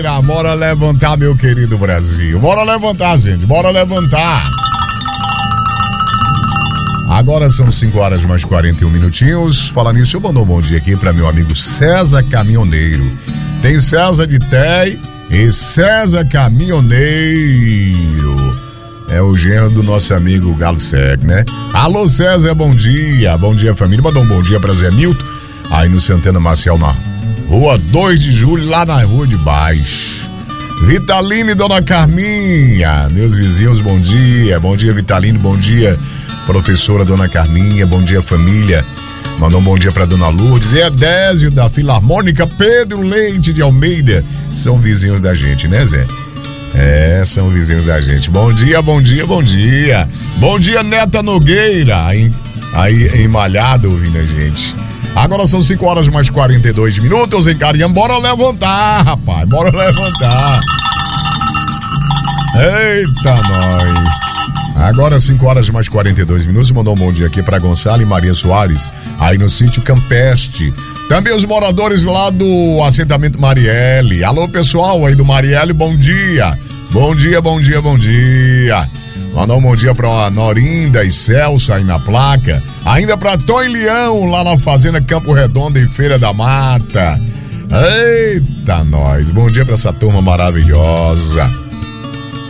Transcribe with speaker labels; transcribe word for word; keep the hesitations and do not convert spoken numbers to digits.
Speaker 1: Bora levantar, meu querido Brasil. Bora levantar, gente. Bora levantar. Agora são cinco horas mais quarenta e um minutinhos. Falar nisso, eu mando um bom dia aqui para meu amigo César Caminhoneiro. Tem César de Té e César Caminhoneiro. É o genro do nosso amigo Galo Sec, né? Alô, César, bom dia. Bom dia, família. Mandou um bom dia pra Zé Milton, aí no Santana Marcial, na Rua dois de julho, lá na Rua de Baixo. Vitalino e Dona Carminha, meus vizinhos, bom dia. Bom dia, Vitalino, bom dia, professora Dona Carminha, bom dia, família. Mandou um bom dia pra Dona Lourdes e Edésio da Filarmônica, Pedro Leite de Almeida. São vizinhos da gente, né, Zé? É, são vizinhos da gente. Bom dia, bom dia, bom dia. Bom dia, Neta Nogueira, aí, aí em Malhado ouvindo a gente. Agora são cinco horas mais quarenta e dois minutos em Cariam. Bora levantar, rapaz, bora levantar. Eita, nós. Agora cinco horas mais quarenta e dois minutos. Mandou um bom dia aqui pra Gonçalo e Maria Soares, aí no sítio Campeste. Também os moradores lá do assentamento Marielle. Alô, pessoal aí do Marielle, bom dia. Bom dia, bom dia, bom dia. Mandar um bom dia pra Norinda e Celso aí na placa. Ainda pra Tom e Leão lá na Fazenda Campo Redondo em Feira da Mata. Eita, nós. Bom dia pra essa turma maravilhosa.